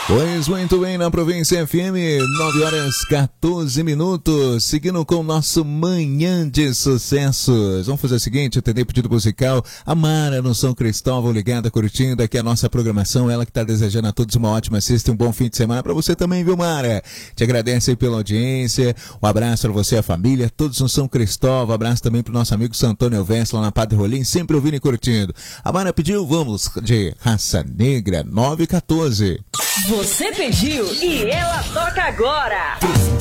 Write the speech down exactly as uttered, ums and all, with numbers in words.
Pois muito bem, na Província F M, nove horas quatorze minutos, seguindo com o nosso Manhã de Sucessos. Vamos fazer o seguinte, atender pedido musical, a Mara no São Cristóvão, ligada, curtindo aqui a nossa programação, ela que está desejando a todos uma ótima sexta e um bom fim de semana para você também, viu, Mara? Te agradece aí pela audiência, um abraço para você e a família, todos no São Cristóvão, um abraço também para o nosso amigo Santônio Veste lá na Padre Rolim, sempre ouvindo e curtindo. A Mara pediu, vamos de Raça Negra, nove e quatorze. Você pediu e ela toca agora.